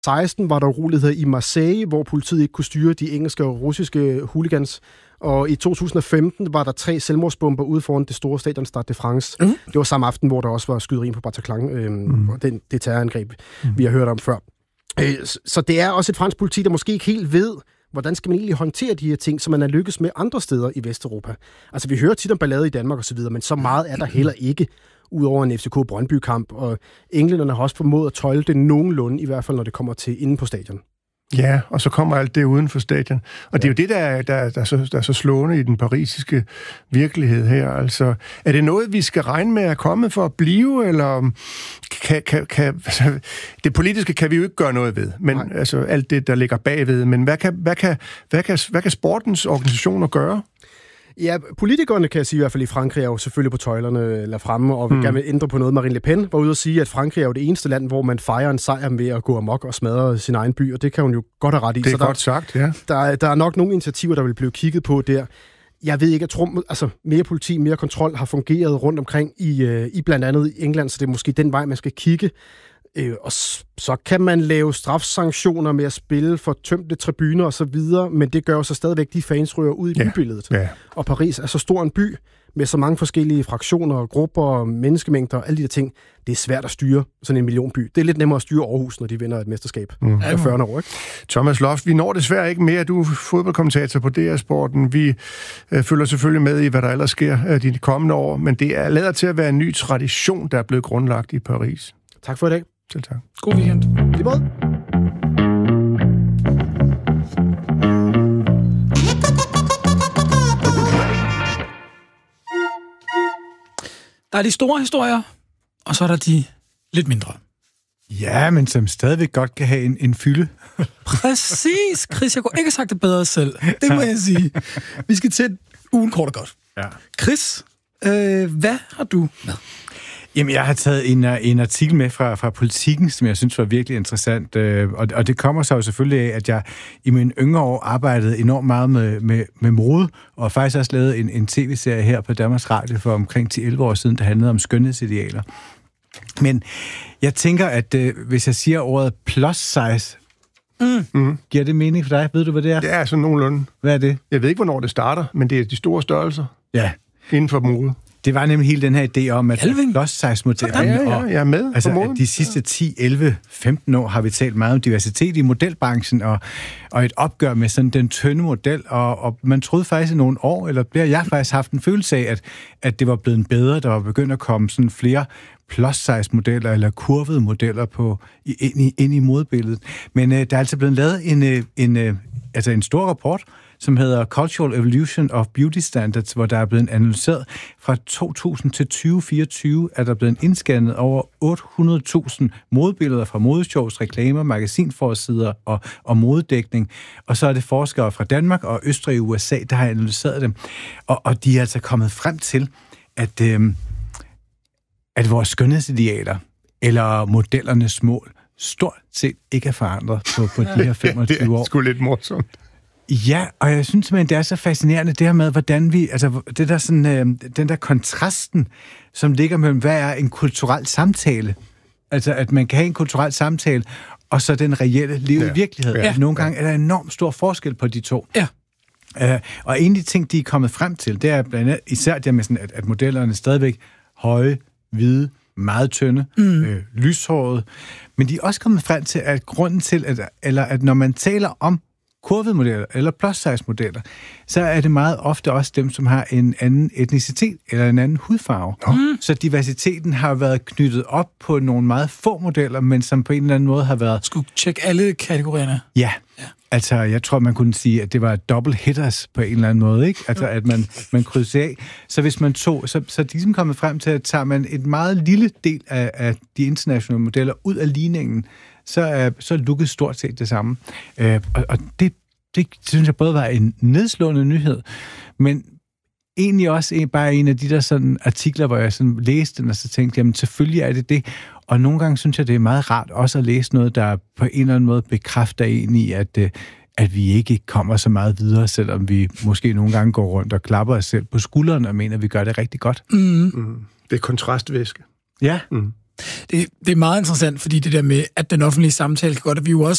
2016 var der uroligheder i Marseille, hvor politiet ikke kunne styre de engelske og russiske hooligans. Og i 2015 var der 3 selvmordsbomber ude foran det store stadion Stade de France. Det var samme aften, hvor der også var skyderi på Bataclan. Det terrorangreb, vi har hørt om før. Så det er også et fransk politi, der måske ikke helt ved, hvordan skal man egentlig håndtere de her ting, som man er lykkes med andre steder i Vesteuropa. Altså, vi hører tit om ballade i Danmark osv., men så meget er der heller ikke, udover en FCK Brøndby-kamp. Og englænderne har også formået at tøjle det nogenlunde, i hvert fald når det kommer til inde på stadion. Ja, og så kommer alt det uden for stadion. Og det er jo det, der er så slående i den parisiske virkelighed her. Altså, er det noget, vi skal regne med at komme for at blive, eller det politiske kan vi jo ikke gøre noget ved, men altså alt det, der ligger bagved. Men hvad kan sportens organisationer gøre? Ja, politikerne, kan jeg sige i hvert fald i Frankrig, er jo selvfølgelig på tøjlerne eller fremme, og vil gerne vil ændre på noget. Marine Le Pen var ude at sige, at Frankrig er jo det eneste land, hvor man fejrer en sejr med at gå amok og smadre sin egen by, og det kan hun jo godt have ret i. Det er så godt sagt, ja. Der er nok nogle initiativer, der vil blive kigget på der. Jeg ved ikke, at mere politi, mere kontrol har fungeret rundt omkring i blandt andet England, så det er måske den vej, man skal kigge. Og så kan man lave strafsanktioner med at spille for tømte tribuner og så videre, men det gør jo så stadigvæk, de fans ryger ud i bybilledet. Ja. Og Paris er så stor en by med så mange forskellige fraktioner, grupper, menneskemængder og alle de der ting. Det er svært at styre sådan en millionby. Det er lidt nemmere at styre Aarhus, når de vinder et mesterskab af 40 år, ikke? Thomas Loft, vi når desværre ikke mere. Du er fodboldkommentator på DR-sporten. Vi følger selvfølgelig med i, hvad der ellers sker de kommende år, men det er lader til at være en ny tradition, der er blevet grundlagt i Paris. Tak for i dag. Selv tak. God weekend. Lige måde. Der er de store historier, og så er der de lidt mindre. Ja, men som stadigvæk godt kan have en fylde. Præcis, Chris. Jeg kunne ikke have sagt det bedre selv. Det må jeg sige. Vi skal til ugen kort og godt. Ja. Chris, hvad har du med? Jamen, jeg har taget en artikel med fra Politiken, som jeg synes var virkelig interessant, og det kommer så jo selvfølgelig af, at jeg i mine yngre år arbejdede enormt meget med mode, og faktisk også lavet en tv-serie her på Danmarks Radio for omkring 10-11 år siden, der handlede om skønhedsidealer. Men jeg tænker, at hvis jeg siger ordet plus size, giver det mening for dig? Ved du, hvad det er? Det er sådan nogenlunde. Hvad er det? Jeg ved ikke, hvornår det starter, men det er de store størrelser. Ja. Inden for mode. Det var nemlig hele den her idé om, at plus-size-modellerne... Ja, jeg er med altså, på moden. de sidste 10, 11, 15 år har vi talt meget om diversitet i modelbranchen, og et opgør med sådan den tynde model, og man troede faktisk i nogle år, eller jeg har faktisk haft en følelse af, at det var blevet bedre, der var begyndt at komme sådan flere plus-size-modeller, eller kurvede modeller ind i modebilledet. Men der er altså blevet lavet en stor rapport, som hedder Cultural Evolution of Beauty Standards, hvor der er blevet analyseret fra 2000 til 2024, er der blevet indscannet over 800.000 modebilleder fra modeshows, reklamer, magasinforsider og modedækning. Og så er det forskere fra Danmark og Østrig og USA, der har analyseret dem. Og de er altså kommet frem til, at vores skønhedsidealer eller modellernes mål stort set ikke er forandret på de her 25 år. Det er sgu lidt morsomt. Ja, og jeg synes simpelthen, det er så fascinerende, det her med, hvordan vi, altså det der sådan, den der kontrasten, som ligger mellem, hvad er en kulturel samtale? Altså, at man kan have en kulturel samtale, og så den reelle liv i virkelighed. Ja. Nogle gange er der enormt stor forskel på de to. Ja. Og en af de ting, de er kommet frem til, det er blandt andet især det med sådan, at modellerne er stadigvæk høje, hvide, meget tynde, lyshårede. Men de er også kommet frem til, at grunden til, at når man taler om kurvede modeller eller plus-size-modeller, så er det meget ofte også dem, som har en anden etnicitet eller en anden hudfarve. Så diversiteten har været knyttet op på nogle meget få modeller, men som på en eller anden måde har været... Skulle tjekke alle kategorierne. Ja. Altså, jeg tror, man kunne sige, at det var double hitters på en eller anden måde, ikke? Altså, at man krydsede af. Så hvis man tog... Så de ligesom kommet frem til, at tager man et meget lille del af de internationale modeller ud af ligningen, så lukkede stort set det samme. Og det synes jeg både var en nedslående nyhed, men egentlig også bare en af de der sådan artikler, hvor jeg sådan læste den, og så tænkte, jamen selvfølgelig er det. Og nogle gange synes jeg, det er meget rart også at læse noget, der på en eller anden måde bekræfter en i, at vi ikke kommer så meget videre, selvom vi måske nogle gange går rundt og klapper os selv på skulderen og mener, at vi gør det rigtig godt. Det er kontrastvæske. Ja. Det er meget interessant, fordi det der med, at den offentlige samtale kan godt, at vi jo også